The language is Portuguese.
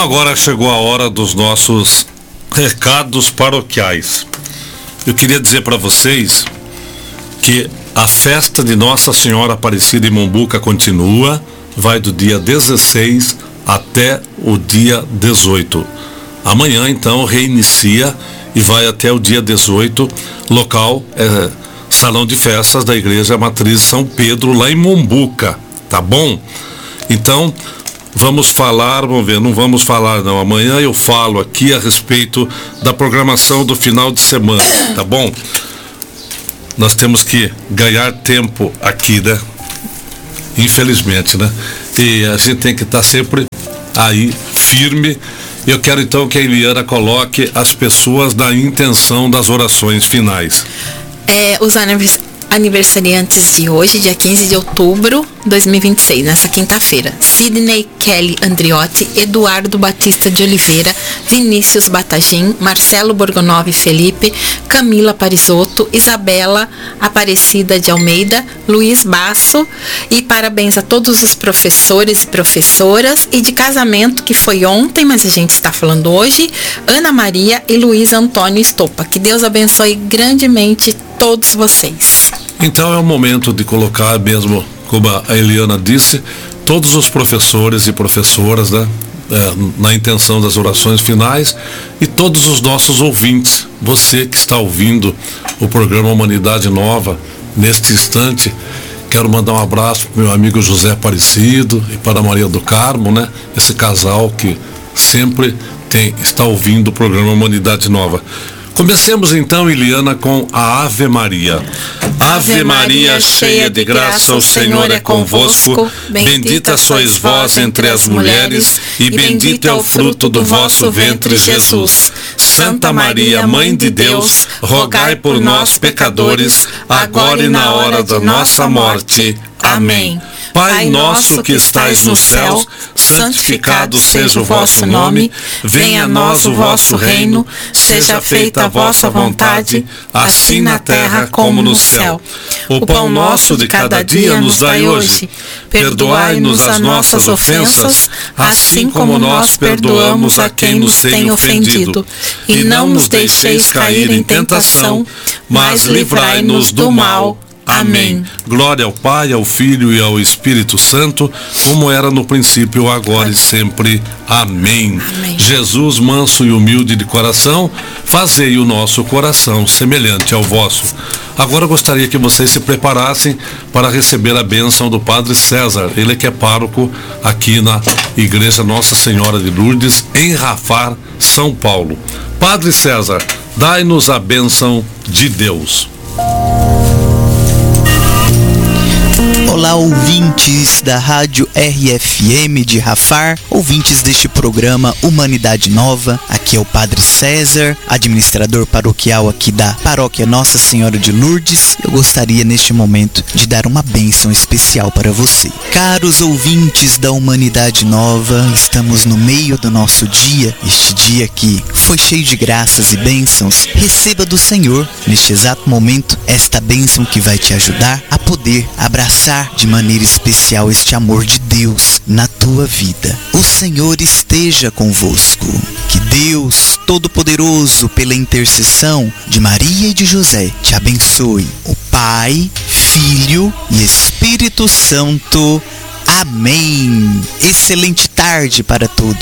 agora chegou a hora dos nossos recados paroquiais. Eu queria dizer para vocês que a festa de Nossa Senhora Aparecida em Mombuca continua, vai do dia 16 até o dia 18. Amanhã, então, reinicia e vai até o dia 18, local Salão de Festas da Igreja Matriz São Pedro, lá em Mombuca, tá bom? Então, vamos falar, não vamos falar não, amanhã eu falo aqui a respeito da programação do final de semana, tá bom? Nós temos que ganhar tempo aqui, né? Infelizmente, né? E a gente tem que estar sempre aí, firme. Eu quero então que a Eliana coloque as pessoas na intenção das orações finais. Os aniversariantes de hoje, dia 15 de outubro de 2026, nessa quinta-feira: Sidney Kelly Andriotti, Eduardo Batista de Oliveira, Vinícius Batagim, Marcelo Borgonov Felipe, Camila Parisotto, Isabela Aparecida de Almeida, Luiz Basso, e parabéns a todos os professores e professoras, e de casamento que foi ontem, mas a gente está falando hoje, Ana Maria e Luiz Antônio Estopa. Que Deus abençoe grandemente todos vocês. Então é o momento de colocar mesmo, como a Eliana disse, todos os professores e professoras, né, na intenção das orações finais, e todos os nossos ouvintes. Você que está ouvindo o programa Humanidade Nova neste instante, quero mandar um abraço para o meu amigo José Aparecido e para a Maria do Carmo, né, esse casal que sempre está ouvindo o programa Humanidade Nova. Comecemos então, Eliana, com a Ave Maria. Ave Maria, cheia de graça, o Senhor é convosco. Bendita sois vós entre as mulheres, e bendito é o fruto do vosso ventre, Jesus. Santa Maria, Mãe de Deus, rogai por nós, pecadores, agora e na hora da nossa morte. Amém. Pai nosso que estais no céu, santificado seja o vosso nome, venha a nós o vosso reino, seja feita a vossa vontade, assim na terra como no céu. O pão nosso de cada dia nos dai hoje. Perdoai-nos as nossas ofensas, assim como nós perdoamos a quem nos tem ofendido. E não nos deixeis cair em tentação, mas livrai-nos do mal. Amém. Glória ao Pai, ao Filho e ao Espírito Santo, como era no princípio, agora e sempre. Amém. Amém. Jesus, manso e humilde de coração, fazei o nosso coração semelhante ao vosso. Agora eu gostaria que vocês se preparassem para receber a bênção do Padre César, ele que é pároco aqui na Igreja Nossa Senhora de Lourdes, em Rafar, São Paulo. Padre César, dai-nos a bênção de Deus. Olá, ouvintes da Rádio RFM de Rafar, ouvintes deste programa Humanidade Nova. Aqui é o Padre César, administrador paroquial aqui da Paróquia Nossa Senhora de Lourdes. Eu gostaria neste momento de dar uma bênção especial para você. Caros ouvintes da Humanidade Nova, estamos no meio do nosso dia, este dia que foi cheio de graças e bênçãos. Receba do Senhor, neste exato momento, esta bênção que vai te ajudar a poder abraçar de maneira especial este amor de Deus na tua vida. O Senhor esteja convosco. Que Deus Todo-Poderoso, pela intercessão de Maria e de José, te abençoe. O Pai, Filho e Espírito Santo. Amém. Excelente tarde para todos.